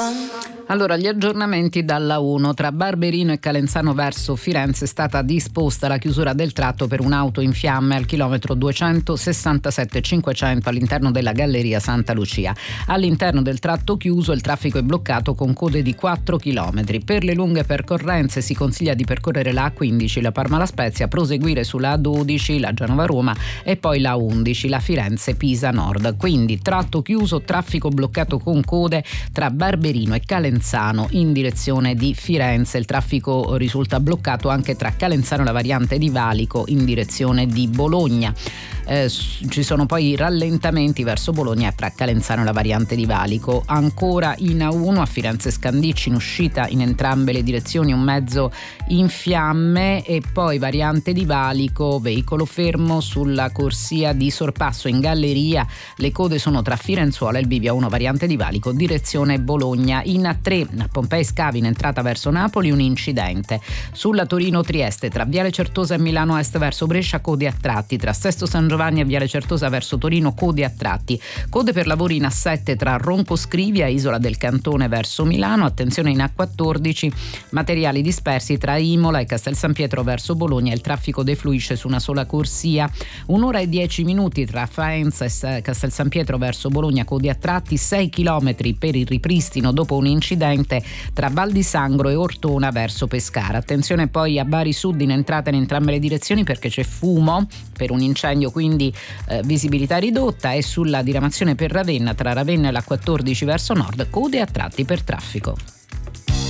Allora, gli aggiornamenti dalla 1. Tra Barberino e Calenzano verso Firenze è stata disposta la chiusura del tratto per un'auto in fiamme al chilometro 267,500 all'interno della galleria Santa Lucia. All'interno del tratto chiuso il traffico è bloccato con code di 4 chilometri. Per le lunghe percorrenze si consiglia di percorrere la A15, la Parma-La Spezia, proseguire sulla A12, la Genova-Roma e poi la A11, la Firenze-Pisa Nord. Quindi tratto chiuso, traffico bloccato con code tra Barberino e Calenzano in direzione di Firenze. Il traffico risulta bloccato anche tra Calenzano e la variante di Valico in direzione di Bologna. Ci sono poi rallentamenti verso Bologna tra Calenzano e la variante di Valico. Ancora in A1 a Firenze Scandicci, in uscita in entrambe le direzioni un mezzo in fiamme, e poi variante di Valico, veicolo fermo sulla corsia di sorpasso in galleria. Le code sono tra Firenzuola e il bivio 1 variante di Valico direzione Bologna. In A3 a Pompei Scavi in entrata verso Napoli un incidente. Sulla Torino-Trieste tra Viale Certosa e Milano Est verso Brescia code a tratti. Tra Sesto San Giovanni e Viale Certosa verso Torino code a tratti. Code per lavori in A7 tra Ronco Scrivia e Isola del Cantone verso Milano. Attenzione in A14, materiali dispersi tra Imola e Castel San Pietro verso Bologna. Il traffico defluisce su una sola corsia. 1 ora e 10 minuti tra Faenza e Castel San Pietro verso Bologna code a tratti. 6 chilometri per il ripristino dopo un incidente tra Val di Sangro e Ortona verso Pescara. Attenzione poi a Bari Sud in entrata in entrambe le direzioni perché c'è fumo per un incendio, quindi visibilità ridotta, e sulla diramazione per Ravenna tra Ravenna e la 14 verso nord code a tratti per traffico.